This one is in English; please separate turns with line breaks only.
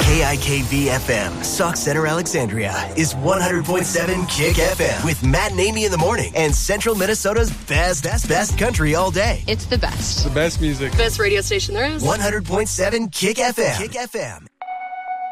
KIKV FM, Sauk Center, Alexandria, is 100.7 Kick FM with Matt and Amy in the morning and Central Minnesota's best country all day.
It's the best.
The best music.
Best radio station there is.
100.7 Kick FM. Kick FM.